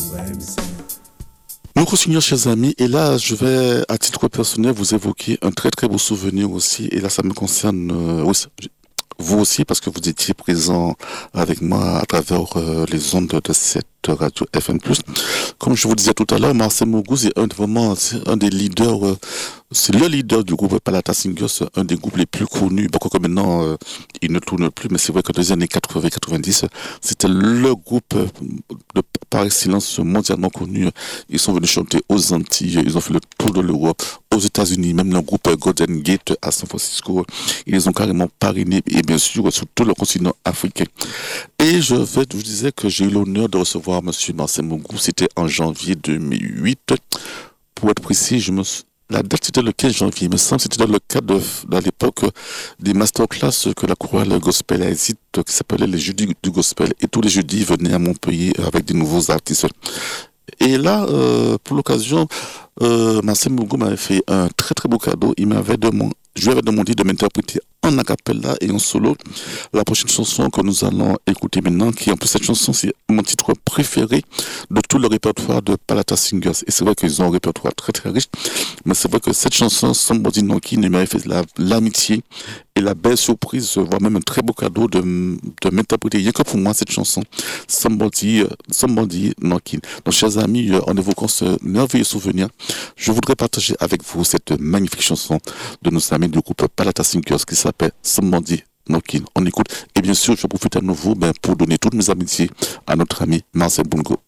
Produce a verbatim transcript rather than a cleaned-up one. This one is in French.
Nous continuons, chers amis, et là, je vais, à titre personnel, vous évoquer un très très beau souvenir aussi, et là, ça me concerne euh, aussi, vous aussi, parce que vous étiez présent avec moi à travers euh, les ondes de cette radio F M plus. Comme je vous disais tout à l'heure, Marcel Mougou, c'est un, vraiment, c'est un des leaders, euh, c'est le leader du groupe Palata Singers, un des groupes les plus connus. Bon, que maintenant, euh, il ne tourne plus, mais c'est vrai que dans les années quatre-vingts quatre-vingt-dix, c'était le groupe euh, de, par excellence mondialement connu. Ils sont venus chanter aux Antilles, ils ont fait le tour de l'Europe, aux États-Unis, même le groupe Golden Gate à San Francisco. Ils les ont carrément parrainés, et bien sûr, sur tout le continent africain. Et je, vais, je vous disais que j'ai eu l'honneur de recevoir monsieur Marcel Mougou, c'était en janvier deux mille huit. Pour être précis, je me la date c'était le quinze janvier, il me semble, c'était dans le cadre de, dans l'époque des masterclass que la chorale gospel a hésite, qui s'appelait les jeudis du gospel. Et tous les jeudis, ils venaient à Montpellier avec des nouveaux artistes. Et là, euh, pour l'occasion, euh, Marcel Mougou m'avait fait un très très beau cadeau. Il m'avait demandé, je lui avais demandé de m'interpréter en a cappella et en solo la prochaine chanson que nous allons écouter maintenant, qui en plus cette chanson c'est mon titre préféré de tout le répertoire de Palata Singers. Et c'est vrai qu'ils ont un répertoire très très riche, mais c'est vrai que cette chanson, Somebody Knocking, m'avait fait la, l'amitié et la belle surprise, voire même un très beau cadeau de, de m'interpréter rien que pour moi cette chanson, Somebody, Somebody Knocking. Donc chers amis, en évoquant ce merveilleux souvenir, je voudrais partager avec vous cette magnifique chanson de nos amis du groupe Palata Singers qui s'appelle Somebody Knocking. On écoute et bien sûr je profite à nouveau ben, pour donner toutes mes amitiés à notre ami Marcel Mougou.